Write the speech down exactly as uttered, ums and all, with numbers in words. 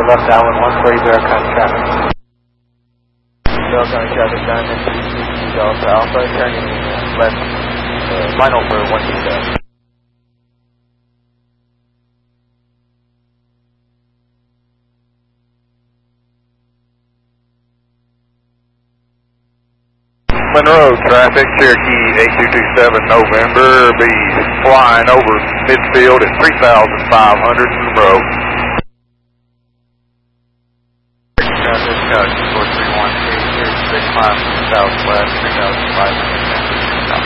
left Allen one forty County traffic. Bell County traffic, Diamond three sixty Delta Alpha, turning left, uh, final for one two seven. Monroe traffic, Cherokee eight two two seven November, be flying over midfield at three thousand five hundred Monroe. Traffic, uh, two four three one, six five southwest, three thousand five hundred.